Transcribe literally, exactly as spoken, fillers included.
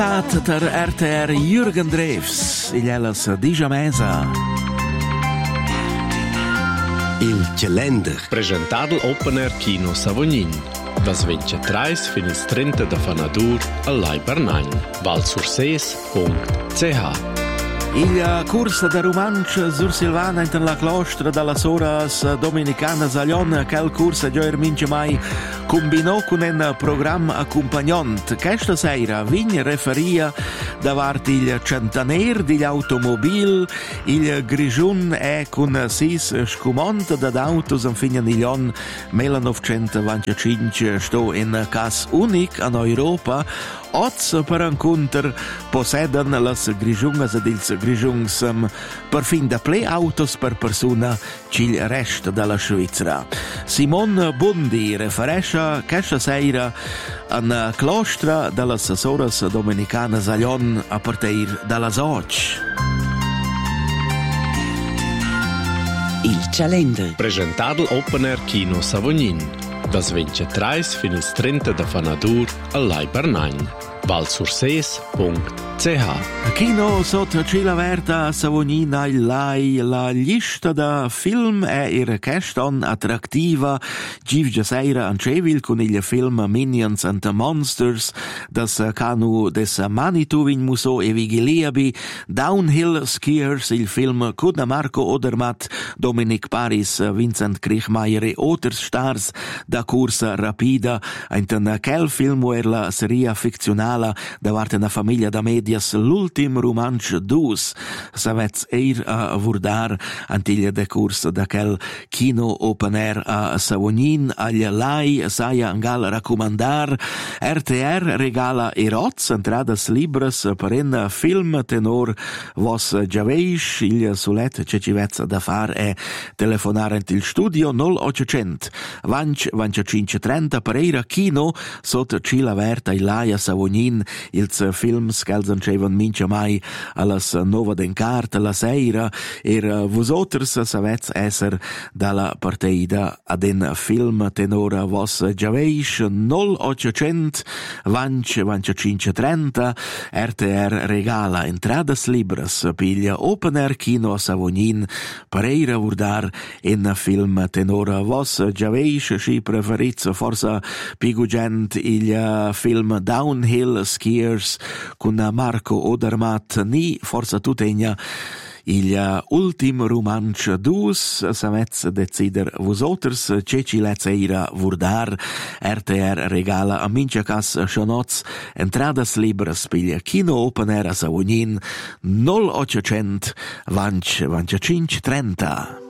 ter R T R Jürgen Drews, il elas Dija Mesa. Il calendar. Presentato Open Air Kino Savognin. Das ventitrés finis trenta de Fanadur al Lai Bernain. valsurses punct c h. Il corso da romancio sur Silvana in la clostra dalla Soras Dominicana Zaglion, che il corso già ermince mai combinò con un programma accompagnante. Questa sera vigna referia davanti il centenaire degli automobili, il Grigiun è con sis scumont da autos in fine degli anni millenovecentoventicinque sto in cas unic in Europa. Oz per incontr possedan las grigiungas ed ils grigiungs um, per fin da ple autos per persona cil rest dalla Svizzera. Simon Bundi referesce questa sera an clostra dalla Soras Dominicana Zaglion a partir dalla Soc. Il calendar. Presentato Open Air Kino Savognin. Das ventitrés finis trenta de Fanadur al Lai Bernain. valsurses punct c h. Kino sotto Cila Verta a Savognin il Lai, la lista da film è ir queston attrattiva Givja Seira Ancevil con il film Minions and the Monsters das Canu des Manitou in Muso e Vigiliabi, Downhill Skiers il film con Marco Odermatt, Dominic Paris, Vincent Kriechmeier e Otters Stars da corsa rapida in quel film where la serie ficzionale davarte una famiglia da medias l'ultim romansch dus savets eir a vurdar antiglia de curs da quel kino open air a Savognin agli Lai saia angal raccomandar. R T R regala eroz entradas libres per un film tenor vos giaveisch il sulet ce ci vezza da far è telefonare il studio null ottocento vanc venticinque trenta per eira kino sotto Cila Verta il Lai a Savognin ils films che ancevan mince mai allas nova d'encart la seira er vosoters savets esser dalla partida ad en film tenora vos giaveisch null ottocento vanc venticinque trenta. R T R regala entradas libres piglia Open Air Kino a Savognin per eira vurdar en film tenora vos giaveisch sci preferits forsa pigugent il film Downhill Skiers con Marco Odermatt ni forza tutegna il ultim romansch dus savets decider vosoters ce ci lezeira vurdar. R T R regala a mince cas shonoz entradas libres piglia Kino Open Air a Savognin null ottocento vanc venticinque trenta.